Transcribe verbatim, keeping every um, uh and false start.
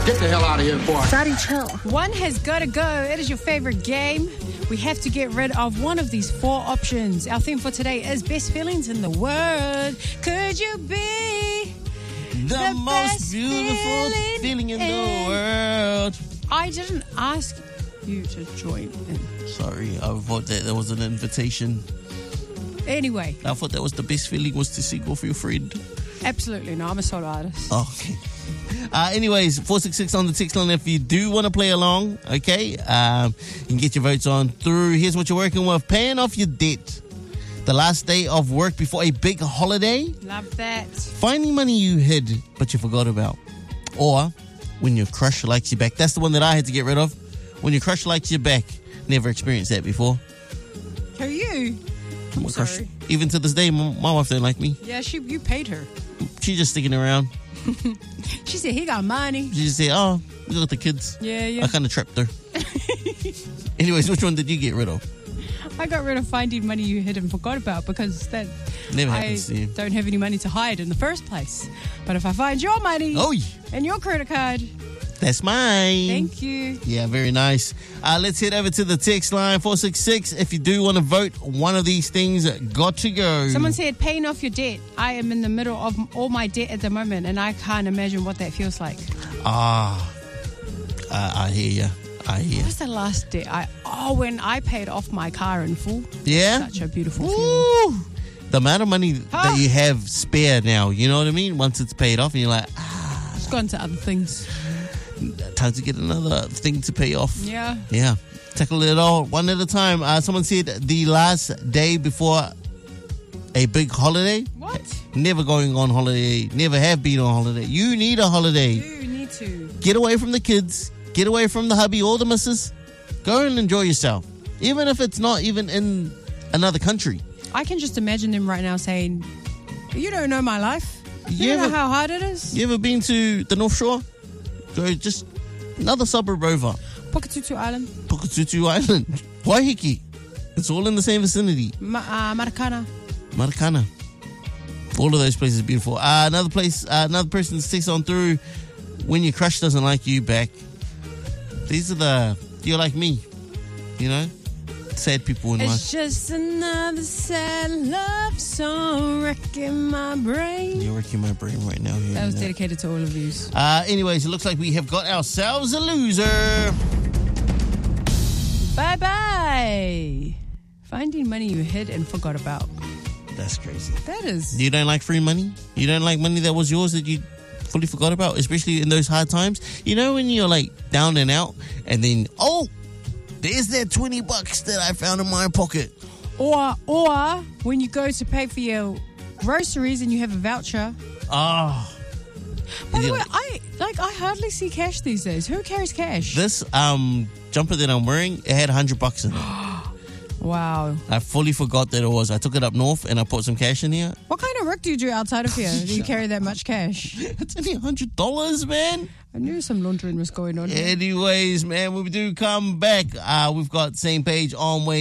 Get the hell out of here, boy. Daddy, chill. One has got to go. It is your favorite game. We have to get rid of one of these four options. Our theme for today is best feelings in the world. Could you be the, the most best beautiful feeling, feeling in in the world? I didn't ask you to join in. Sorry, I thought that there was an invitation. Anyway. I thought that was the best feeling was to sing off your friend. Absolutely no, I'm a solo artist. Oh, okay. Uh, anyways, four six six on the text line if you do want to play along, okay? Um, you can get your votes on through. Here's what you're working with. Paying off your debt. The last day of work before a big holiday. Love that. Finding money you hid but you forgot about. Or when your crush likes you back. That's the one that I had to get rid of. When your crush likes you back. Never experienced that before. Who are you? I'm my sorry. Crush, even to this day, my, my wife don't like me. Yeah, she you paid her. She's just sticking around. She said he got money. She just said, oh, we got the kids. Yeah, yeah. I kind of trapped her. Anyways, which one did you get rid of? I got rid of finding money you hid and forgot about because that Never I happens to you. don't have any money to hide in the first place. But if I find your money Oh, and your credit card, that's mine. thank you. Yeah, very nice. Uh, let's head over to the text line, four six six. If you do want to vote, one of these things got to go. Someone said paying off your debt. I am in the middle of all my debt at the moment, and I can't imagine what that feels like. Ah, uh, I hear you. I hear. What was the last debt? I oh, when I paid off my car in full. Yeah? Such a beautiful Woo. feeling. The amount of money Ah. that you have spare now, you know what I mean? Once it's paid off and you're like, ah, It's gone to other things. time to get another thing to pay off. Yeah. Yeah. Tackle it all one at a time. Uh, someone said the last day before a big holiday. What? Never going on holiday. Never have been on holiday. You need a holiday. You need to. Get away from the kids. Get away from the hubby or the missus. Go and enjoy yourself. Even if it's not even in another country. I can just imagine them right now saying, you don't know my life. You, You don't ever- know how hard it is. You ever been to the North Shore? Go just another suburb over. Pukatutu Island. Pukatutu Island. Waiheke. It's all in the same vicinity. Ma- uh, Maracana. Maracana. All of those places are beautiful. Uh, another place, uh, another person sticks on through when your crush doesn't like you back. These are the, you're like me, you know? Sad people in life. It's just another sad love song wrecking my brain. You're wrecking my brain right now. That was that. dedicated to all of you. Uh, anyways, it looks like we have got ourselves a loser. Bye-bye. Finding money you hid and forgot about. That's crazy. That is... You don't like free money? You don't like money that was yours that you fully forgot about, especially in those hard times? You know when you're like down and out and then, oh, there's that twenty bucks that I found in my pocket. Or, or when you go to pay for your groceries and you have a voucher. Oh. By the way, I, like, I hardly see cash these days. Who carries cash? This um jumper that I'm wearing, it had one hundred bucks in it. Wow. I fully forgot that it was. I took it up north and I put some cash in here. What kind of work do you do outside of here? Do you carry that much cash? It's only one hundred dollars, man. I knew some laundering was going on. Anyways, man, when we do come back, uh, we've got Same Page on way.